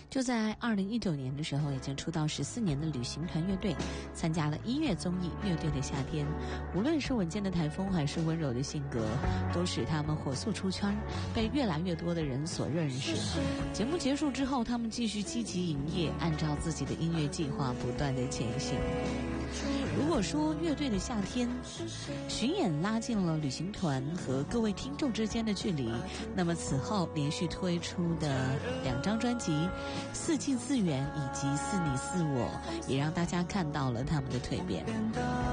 就在2019年的时候，已经出道14年的旅行团乐队参加了音乐综艺《乐队的夏天》，无论是稳健的台风还是温柔的性格，都使他们火速出圈，被越来越多的人所认识。节目结束之后，他们继续积极营业，按照自己的音乐计划不断地前行。如果说乐队的夏天巡演拉近了旅行团和各位听众之间的距离，那么此后连续推出的2张专辑《四季自远》以及《似你似我》，也让大家看到了他们的蜕变。